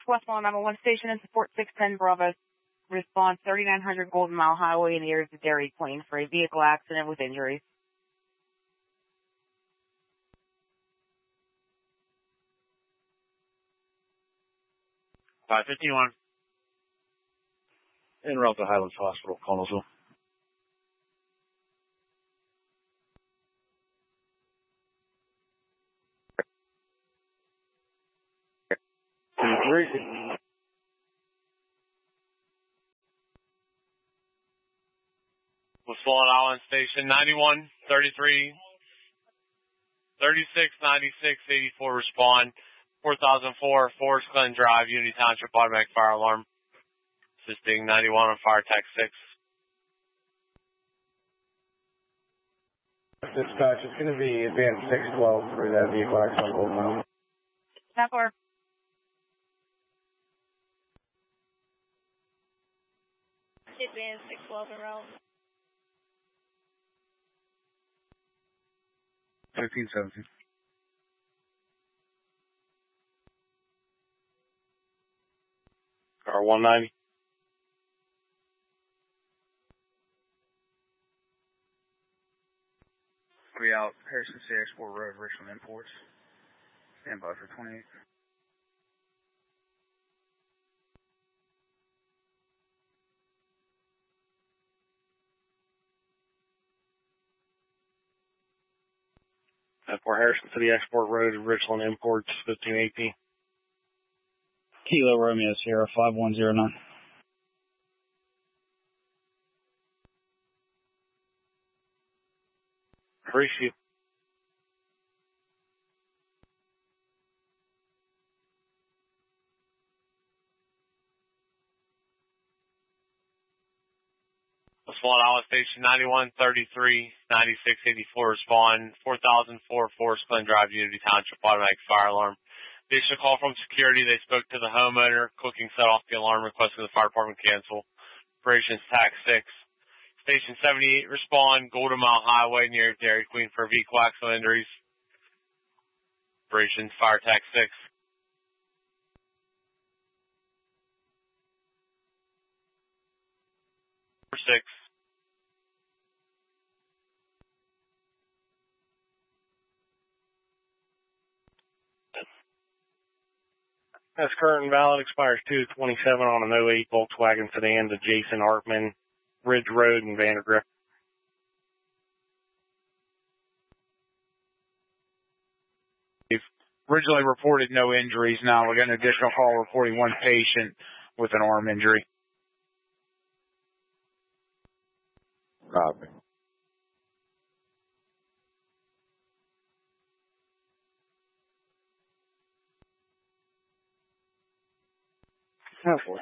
Westmoreland 911 station and support 610 Bravo. Response 3900 Golden Mile Highway in the area of Dairy Queen for a vehicle accident with injuries. 551. En route to Highlands Hospital, Connellsville. With Swan Island Station 91, 33, 36, 96, 84 respond. 4004 Forest Glen Drive, Unity Township automatic fire alarm. Assisting 91 on fire tech 6. Dispatch, it's going to be advanced 612 for that vehicle accident on Golden Mile. 10-4. Advanced 612 en route. 1517. Car 190. We out Harrison C. Export Road, Richland Imports. Stand by for 28. For Harrison City Export Road, Richland Imports, 1518. Kilo Romeo Sierra 5109. Appreciate it. Swan Island Station 91, 33, 96, 84 respond. 4004 Forest Glen Drive, Unity Township automatic fire alarm. Additional call from security. They spoke to the homeowner. Clicking set off the alarm, requesting the fire department cancel. Operations TAC 6. Station 78 respond. Golden Mile Highway near Dairy Queen for vehicle accident injuries. Operations Fire TAC 6. For 6. That's current and valid, expires 2/27 on an '08 Volkswagen sedan to Jason Hartman, Ridge Road in Vandergrift. We've originally reported no injuries. Now we got an additional call reporting one patient with an arm injury. Copy. Oh, boy.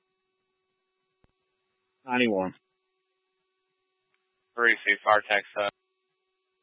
'91. 3, Fire TAC 7.